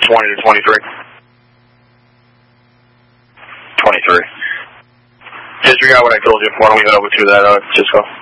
20 to 23. 23. Disregard what I told you. Why don't we head over to that, Cisco?